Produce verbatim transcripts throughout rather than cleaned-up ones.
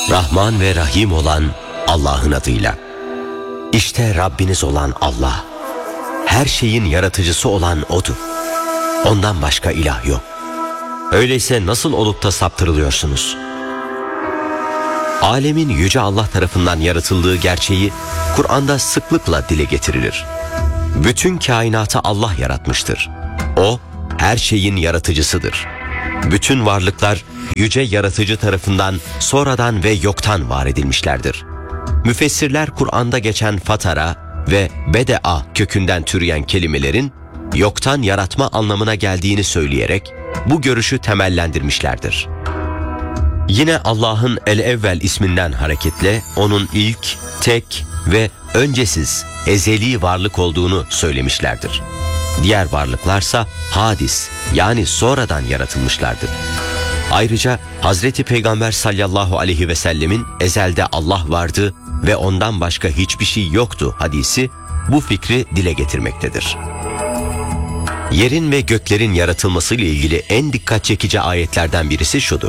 Rahman ve Rahim olan Allah'ın adıyla. İşte Rabbiniz olan Allah, her şeyin yaratıcısı olan O'dur. Ondan başka ilah yok. Öyleyse nasıl olup da saptırılıyorsunuz? Alemin Yüce Allah tarafından yaratıldığı gerçeği Kur'an'da sıklıkla dile getirilir. Bütün kainatı Allah yaratmıştır. O, her şeyin yaratıcısıdır. Bütün varlıklar Yüce Yaratıcı tarafından sonradan ve yoktan var edilmişlerdir. Müfessirler Kur'an'da geçen fatara ve bede'a kökünden türeyen kelimelerin yoktan yaratma anlamına geldiğini söyleyerek bu görüşü temellendirmişlerdir. Yine Allah'ın El-Evvel isminden hareketle onun ilk, tek ve öncesiz, ezeli varlık olduğunu söylemişlerdir. Diğer varlıklarsa hadis, yani sonradan yaratılmışlardır. Ayrıca Hazreti Peygamber sallallahu aleyhi ve sellemin ezelde Allah vardı ve ondan başka hiçbir şey yoktu hadisi bu fikri dile getirmektedir. Yerin ve göklerin yaratılmasıyla ilgili en dikkat çekici ayetlerden birisi şudur.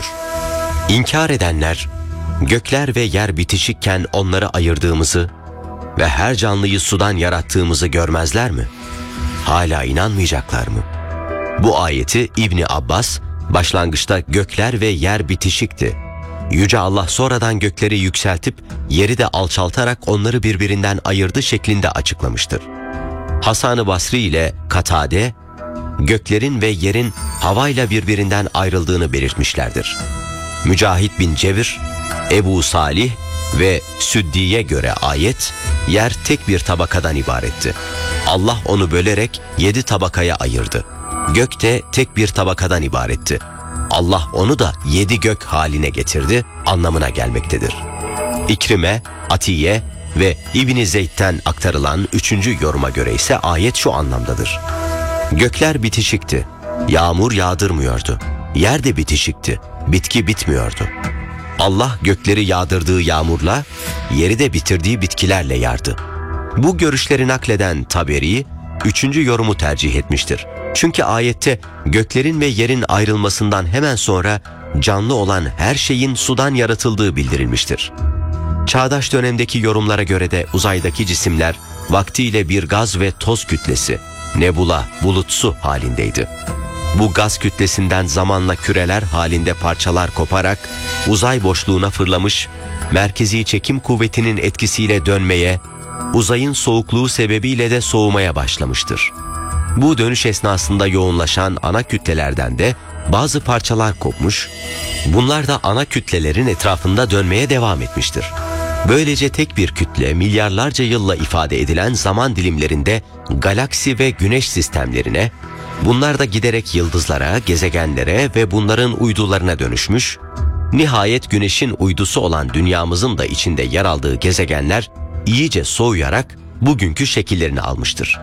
İnkar edenler, gökler ve yer bitişikken onları ayırdığımızı ve her canlıyı sudan yarattığımızı görmezler mi? Hala inanmayacaklar mı? Bu ayeti İbni Abbas, başlangıçta gökler ve yer bitişikti. Yüce Allah sonradan gökleri yükseltip yeri de alçaltarak onları birbirinden ayırdı şeklinde açıklamıştır. Hasan-ı Basri ile Katade, göklerin ve yerin havayla birbirinden ayrıldığını belirtmişlerdir. Mücahit bin Cevir, Ebu Salih ve Süddi'ye göre ayet, yer tek bir tabakadan ibaretti. Allah onu bölerek yedi tabakaya ayırdı. Gök de tek bir tabakadan ibaretti. Allah onu da yedi gök haline getirdi anlamına gelmektedir. İkrime, Atiye ve İbn-i Zeyd'den aktarılan üçüncü yoruma göre ise ayet şu anlamdadır. Gökler bitişikti, yağmur yağdırmıyordu. Yer de bitişikti, bitki bitmiyordu. Allah gökleri yağdırdığı yağmurla, yeri de bitirdiği bitkilerle yardı. Bu görüşleri nakleden Taberi, üçüncü yorumu tercih etmiştir. Çünkü ayette göklerin ve yerin ayrılmasından hemen sonra canlı olan her şeyin sudan yaratıldığı bildirilmiştir. Çağdaş dönemdeki yorumlara göre de uzaydaki cisimler vaktiyle bir gaz ve toz kütlesi, nebula, bulutsu halindeydi. Bu gaz kütlesinden zamanla küreler halinde parçalar koparak uzay boşluğuna fırlamış, merkezi çekim kuvvetinin etkisiyle dönmeye, uzayın soğukluğu sebebiyle de soğumaya başlamıştır. Bu dönüş esnasında yoğunlaşan ana kütlelerden de bazı parçalar kopmuş, bunlar da ana kütlelerin etrafında dönmeye devam etmiştir. Böylece tek bir kütle milyarlarca yılla ifade edilen zaman dilimlerinde galaksi ve güneş sistemlerine, bunlar da giderek yıldızlara, gezegenlere ve bunların uydularına dönüşmüş, nihayet güneşin uydusu olan dünyamızın da içinde yer aldığı gezegenler iyice soğuyarak bugünkü şekillerini almıştır.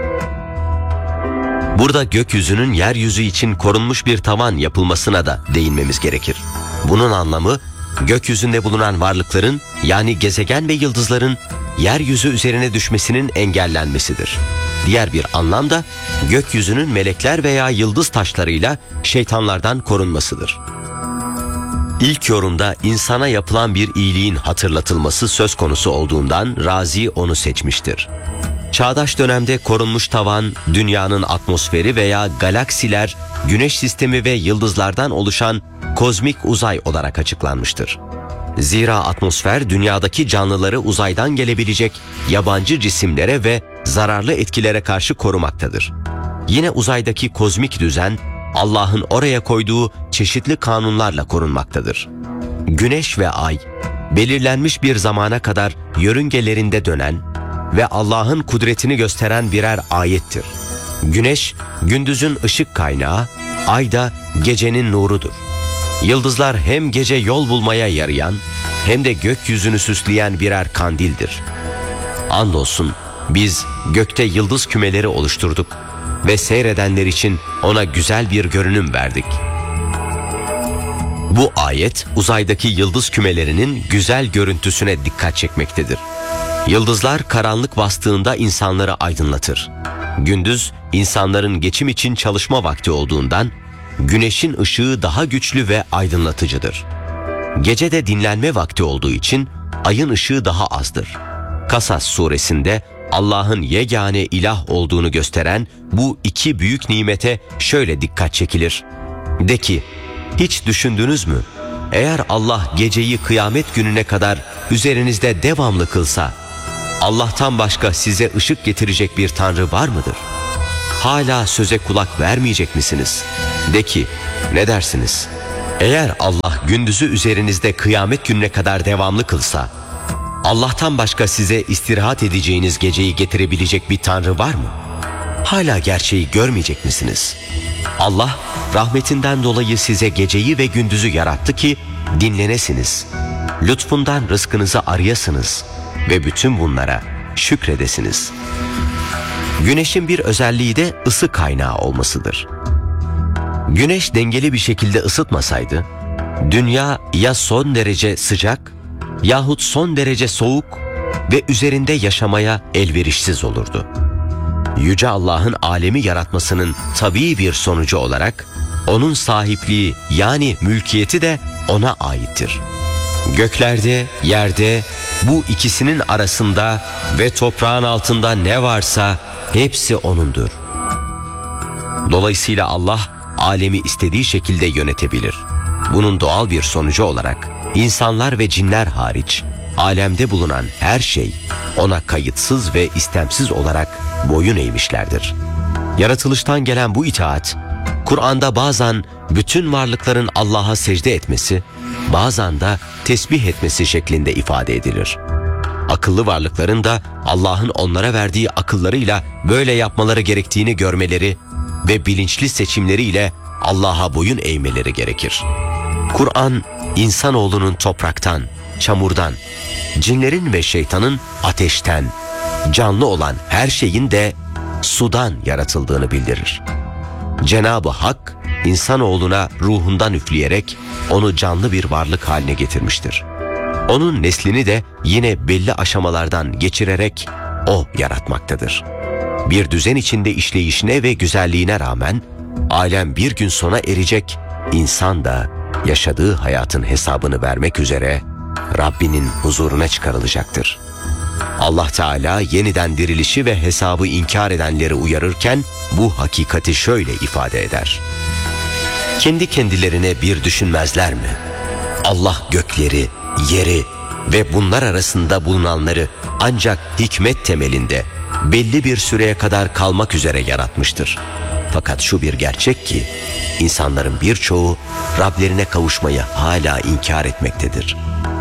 Burada gökyüzünün yeryüzü için korunmuş bir tavan yapılmasına da değinmemiz gerekir. Bunun anlamı, gökyüzünde bulunan varlıkların yani gezegen ve yıldızların yeryüzü üzerine düşmesinin engellenmesidir. Diğer bir anlam da gökyüzünün melekler veya yıldız taşlarıyla şeytanlardan korunmasıdır. İlk yorumda insana yapılan bir iyiliğin hatırlatılması söz konusu olduğundan Razi onu seçmiştir. Çağdaş dönemde korunmuş tavan, dünyanın atmosferi veya galaksiler, güneş sistemi ve yıldızlardan oluşan kozmik uzay olarak açıklanmıştır. Zira atmosfer dünyadaki canlıları uzaydan gelebilecek yabancı cisimlere ve zararlı etkilere karşı korumaktadır. Yine uzaydaki kozmik düzen, Allah'ın oraya koyduğu çeşitli kanunlarla korunmaktadır. Güneş ve ay, belirlenmiş bir zamana kadar yörüngelerinde dönen ve Allah'ın kudretini gösteren birer ayettir. Güneş, gündüzün ışık kaynağı, ay da gecenin nurudur. Yıldızlar hem gece yol bulmaya yarayan, hem de gökyüzünü süsleyen birer kandildir. Andolsun biz gökte yıldız kümeleri oluşturduk ve seyredenler için ona güzel bir görünüm verdik. Bu ayet uzaydaki yıldız kümelerinin güzel görüntüsüne dikkat çekmektedir. Yıldızlar karanlık bastığında insanları aydınlatır. Gündüz insanların geçim için çalışma vakti olduğundan güneşin ışığı daha güçlü ve aydınlatıcıdır. Gecede dinlenme vakti olduğu için ayın ışığı daha azdır. Kasas suresinde Allah'ın yegane ilah olduğunu gösteren bu iki büyük nimete şöyle dikkat çekilir. De ki, hiç düşündünüz mü? Eğer Allah geceyi kıyamet gününe kadar üzerinizde devamlı kılsa, Allah'tan başka size ışık getirecek bir Tanrı var mıdır? Hala söze kulak vermeyecek misiniz? De ki, ne dersiniz? Eğer Allah gündüzü üzerinizde kıyamet gününe kadar devamlı kılsa, Allah'tan başka size istirahat edeceğiniz geceyi getirebilecek bir Tanrı var mı? Hala gerçeği görmeyecek misiniz? Allah rahmetinden dolayı size geceyi ve gündüzü yarattı ki dinlenesiniz. Lütfundan rızkınızı arayasınız ve bütün bunlara şükredesiniz. Güneşin bir özelliği de ısı kaynağı olmasıdır. Güneş dengeli bir şekilde ısıtmasaydı, dünya ya son derece sıcak yahut son derece soğuk ve üzerinde yaşamaya elverişsiz olurdu. Yüce Allah'ın alemi yaratmasının tabii bir sonucu olarak onun sahipliği yani mülkiyeti de ona aittir. Göklerde, yerde, bu ikisinin arasında ve toprağın altında ne varsa hepsi O'nundur. Dolayısıyla Allah alemi istediği şekilde yönetebilir. Bunun doğal bir sonucu olarak insanlar ve cinler hariç alemde bulunan her şey ona kayıtsız ve istemsiz olarak boyun eğmişlerdir. Yaratılıştan gelen bu itaat, Kur'an'da bazen bütün varlıkların Allah'a secde etmesi, bazen de tesbih etmesi şeklinde ifade edilir. Akıllı varlıkların da Allah'ın onlara verdiği akıllarıyla böyle yapmaları gerektiğini görmeleri ve bilinçli seçimleriyle Allah'a boyun eğmeleri gerekir. Kur'an, insanoğlunun topraktan, çamurdan, cinlerin ve şeytanın ateşten, canlı olan her şeyin de sudan yaratıldığını bildirir. Cenab-ı Hak, insanoğluna ruhundan üfleyerek onu canlı bir varlık haline getirmiştir. Onun neslini de yine belli aşamalardan geçirerek O yaratmaktadır. Bir düzen içinde işleyişine ve güzelliğine rağmen alem bir gün sona erecek, insan da yaşadığı hayatın hesabını vermek üzere Rabbinin huzuruna çıkarılacaktır. Allah Teala yeniden dirilişi ve hesabı inkar edenleri uyarırken bu hakikati şöyle ifade eder. Kendi kendilerine bir düşünmezler mi? Allah gökleri, yeri ve bunlar arasında bulunanları ancak hikmet temelinde belli bir süreye kadar kalmak üzere yaratmıştır. Fakat şu bir gerçek ki insanların birçoğu Rablerine kavuşmayı hala inkar etmektedir.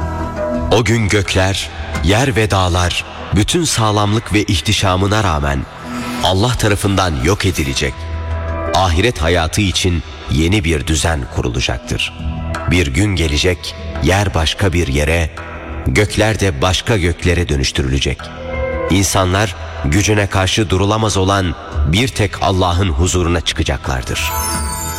O gün gökler, yer ve dağlar bütün sağlamlık ve ihtişamına rağmen Allah tarafından yok edilecek. Ahiret hayatı için yeni bir düzen kurulacaktır. Bir gün gelecek, yer başka bir yere, gökler de başka göklere dönüştürülecek. İnsanlar gücüne karşı durulamaz olan bir tek Allah'ın huzuruna çıkacaklardır.